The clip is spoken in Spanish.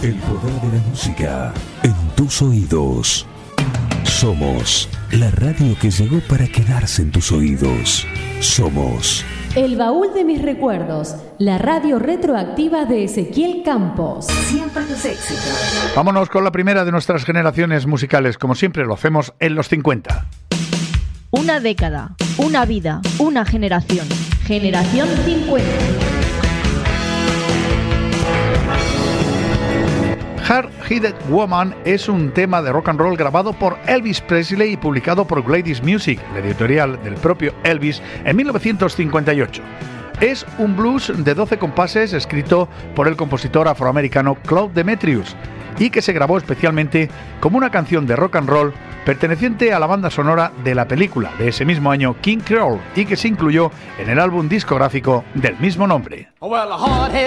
El poder de la música en tus oídos. Somos la radio que llegó para quedarse en tus oídos. Somos El baúl de mis recuerdos, la radio retroactiva de Ezequiel Campos. Siempre tus éxitos. Vámonos con la primera de nuestras generaciones musicales, como siempre lo hacemos en los 50. Una década, una vida, una generación. Generación 50. Hard-Headed Woman es un tema de rock and roll grabado por Elvis Presley y publicado por Gladys Music, la editorial del propio Elvis, en 1958. Es un blues de 12 compases escrito por el compositor afroamericano Claude Demetrius y que se grabó especialmente como una canción de rock and roll perteneciente a la banda sonora de la película de ese mismo año King Creole y que se incluyó en el álbum discográfico del mismo nombre.